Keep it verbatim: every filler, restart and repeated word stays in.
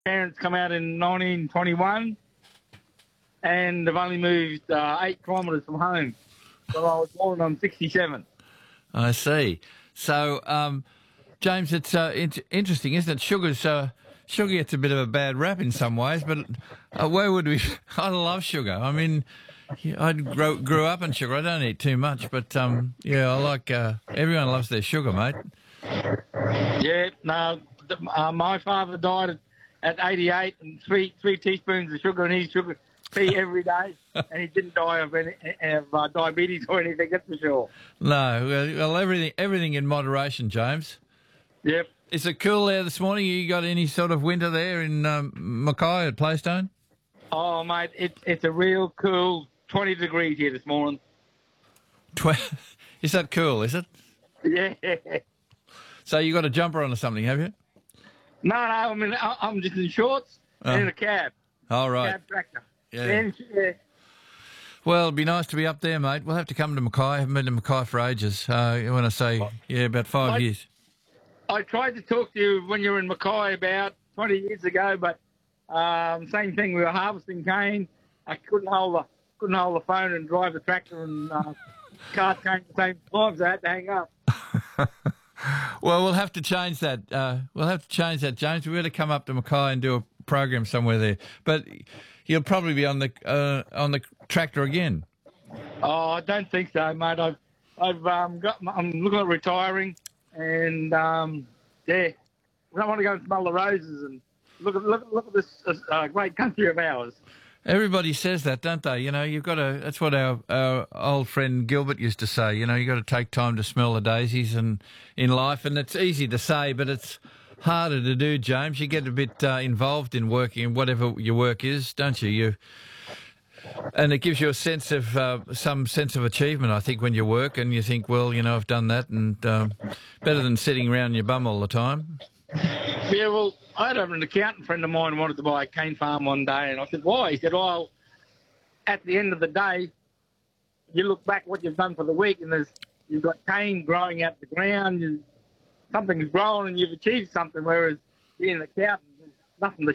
parents come out in nineteen twenty-one, and they've only moved uh, eight kilometres from home. So I was born on sixty-seven. I see. So, um, James, it's uh, it's interesting, isn't it? Sugar's uh, sugar gets a bit of a bad rap in some ways, but uh, where would we? I love sugar. I mean, I grew, grew up on sugar. I don't eat too much, but um, yeah, I like. Uh, everyone loves their sugar, mate. Yeah, no, uh, my father died at, at eighty-eight, and three three teaspoons of sugar in his sugar tea every day, and he didn't die of, any, of uh, diabetes or anything, that's for sure. No, well, everything everything in moderation, James. Yep. Is it cool there this morning? You got any sort of winter there in um, Mackay at Playstone? Oh, mate, it, it's a real cool twenty degrees here this morning. Tw- is that cool, is it? Yeah. So you got a jumper on or something, have you? No, no, I mean, I- I'm just in shorts Oh. and in a cab. All right. Cab tractor. Yeah. And, yeah. Well, it'd be nice to be up there, mate. We'll have to come to Mackay. I haven't been to Mackay for ages. Uh, when I say, yeah, about five I- years. I tried to talk to you when you were in Mackay about twenty years ago, but um, same thing. We were harvesting cane. I couldn't hold the couldn't hold the phone and drive the tractor, and uh, cars came at the same time, so I had to hang up. Well, we'll have to change that. Uh, we'll have to change that, James. We're going to come up to Mackay and do a program somewhere there. But you'll probably be on the uh, on the tractor again. Oh, I don't think so, mate. I've I've um, got. I'm looking at retiring, and um, yeah, I want to go and smell the roses and look at look, look at this uh, great country of ours. Everybody says that, don't they? You know, you've got to. That's what our, our old friend Gilbert used to say. You know, you've got to take time to smell the daisies and in life, and it's easy to say, but it's harder to do, James. You get a bit uh, involved in working, in whatever your work is, don't you? You, and it gives you a sense of uh, some sense of achievement, I think, when you work, and you think, well, you know, I've done that, and um, better than sitting around your bum all the time. Yeah, well, I had an accountant friend of mine who wanted to buy a cane farm one day, and I said, why? He said, well, at the end of the day, you look back what you've done for the week, and there's you've got cane growing out the ground, you, something's grown, and you've achieved something, whereas being an accountant, there's nothing to